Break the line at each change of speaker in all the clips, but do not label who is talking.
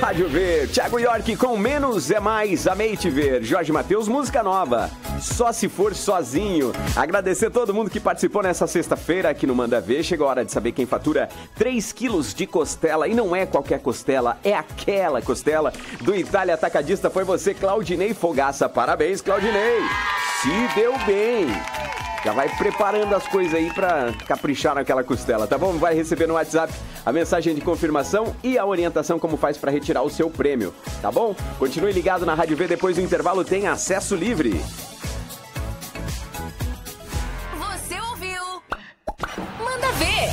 Rádio V, Thiago York com Menos é Mais, amei te ver. Jorge Mateus, música nova, Só Se For Sozinho. Agradecer a todo mundo que participou nessa sexta-feira aqui no Manda Ver. Chegou a hora de saber quem fatura 3 quilos de costela. E não é qualquer costela, é aquela costela do Itália Atacadista. Foi você, Claudinei Fogaça. Parabéns, Claudinei. Se deu bem. Já vai preparando as coisas aí pra caprichar naquela costela, tá bom? Vai receber no WhatsApp a mensagem de confirmação e a orientação como faz pra retirar o seu prêmio, tá bom? Continue ligado na Rádio V, depois do intervalo tem acesso livre.
Você ouviu? Manda Ver.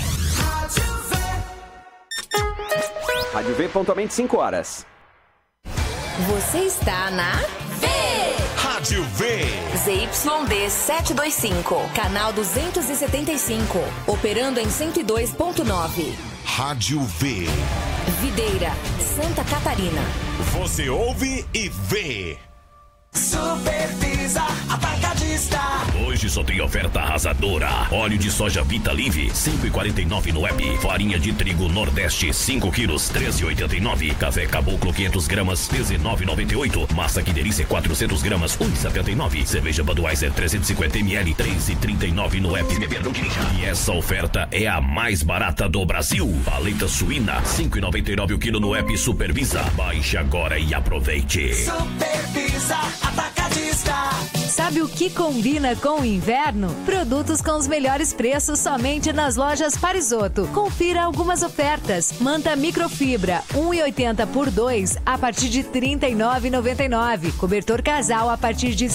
Rádio V, pontualmente 5 horas.
Você está na
Rádio V.
ZYD 725, canal 275, operando em 102.9.
Rádio V.
Videira, Santa Catarina.
Você ouve e vê.
Super Pisa Atacadista.
Hoje só tem oferta arrasadora. Óleo de soja Vita Live, 5,49 no app. Farinha de trigo Nordeste, 5 quilos, 13,89. Café Caboclo, 500 gramas, 19,98. Massa Que Delícia, 400 gramas, 1,79. Cerveja Budweiser, 350 ml, 3,39 no app. E essa oferta é a mais barata do Brasil. Paleta suína, 5,99 o quilo no app Supervisa. Baixe agora e aproveite.
Super Pisa Atacadista.
Sabe o que combina com o inverno? Produtos com os melhores preços somente nas lojas Parisotto. Confira algumas ofertas. Manta microfibra, 1,80 por 2 a partir de R$ 39,99. Cobertor casal a partir de R$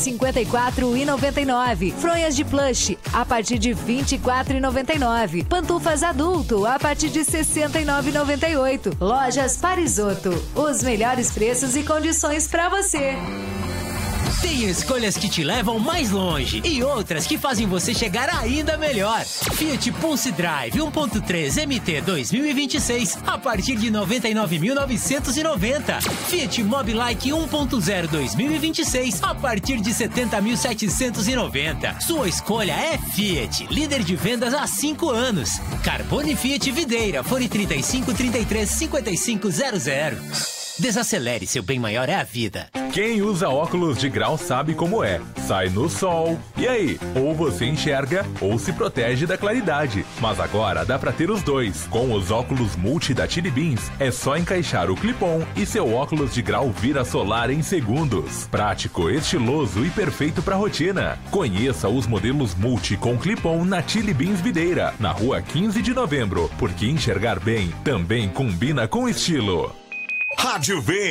154,99. Fronhas de plush a partir de R$ 24,99. Pantufas adulto a partir de R$ 69,98. Lojas Parisotto. Os melhores preços e condições para você.
Tem escolhas que te levam mais longe e outras que fazem você chegar ainda melhor. Fiat Pulse Drive 1.3 MT 2026 a partir de R$ 99.990. Fiat Mobi Like 1.0 2026 a partir de R$ 70.790. Sua escolha é Fiat, líder de vendas há 5 anos. Carbone Fiat Videira, fone 35 33 55 00. Desacelere, seu bem maior é a vida.
Quem usa óculos de grau sabe como é. Sai no sol. E aí? Ou você enxerga ou se protege da claridade. Mas agora dá pra ter os dois. Com os óculos multi da Chili Beans, é só encaixar o clip-on e seu óculos de grau vira solar em segundos. Prático, estiloso e perfeito pra rotina. Conheça os modelos multi com clip-on na Chili Beans Videira, na rua 15 de novembro. Porque enxergar bem também combina com estilo.
Rádio V.